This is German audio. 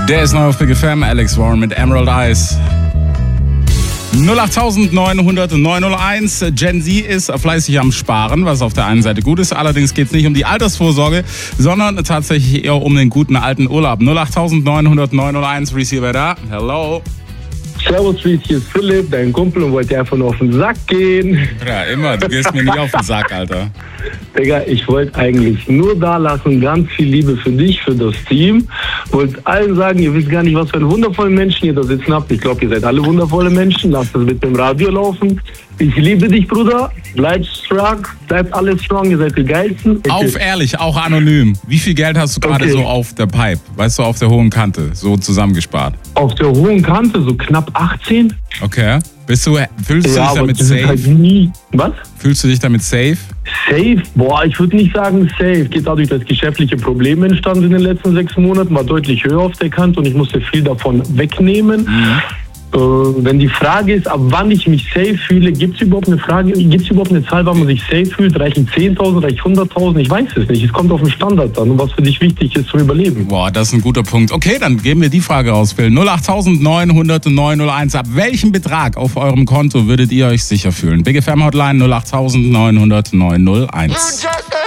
Der ist neu auf Big FM, Alex Warren mit Emerald Eyes. 08900 901. Gen Z ist fleißig am Sparen, was auf der einen Seite gut ist. Allerdings geht es nicht um die Altersvorsorge, sondern tatsächlich eher um den guten alten Urlaub. 08900 901. Receiver da. Hello. Servus, Reese, hier ist Philipp, dein Kumpel, und wollte einfach nur auf den Sack gehen. Ja, immer. Du gehst mir nicht auf den Sack, Alter. Digga, ich wollte eigentlich nur da lassen, ganz viel Liebe für dich, für das Team. Wollte allen sagen, ihr wisst gar nicht, was für einen wundervollen Menschen ihr da sitzen habt. Ich glaube, ihr seid alle wundervolle Menschen. Lasst es mit dem Radio laufen. Ich liebe dich, Bruder. Bleibt strong. Bleibt alles strong. Ihr seid die Geilsten. Auf ehrlich, auch anonym. Wie viel Geld hast du gerade so auf der Pipe? Weißt du, auf der hohen Kante, so zusammengespart? Auf der hohen Kante, so knapp 18. Okay. Fühlst du dich damit safe? Halt nie. Was? Fühlst du dich damit safe? Safe? Boah, ich würde nicht sagen safe. Geht dadurch, dass geschäftliche Probleme entstanden in den letzten 6 Monaten, war deutlich höher auf der Kante und ich musste viel davon wegnehmen. Wenn die Frage ist, ab wann ich mich safe fühle, gibt es überhaupt eine Frage, gibt es überhaupt eine Zahl, wann man sich safe fühlt? Reichen 10.000, reicht 100.000? Ich weiß es nicht. Es kommt auf den Standard an und was für dich wichtig ist zum Überleben. Boah, das ist ein guter Punkt. Okay, dann geben wir die Frage aus, Phil. 08900 901. Ab welchem Betrag auf eurem Konto würdet ihr euch sicher fühlen? Big FM Hotline 08900 901.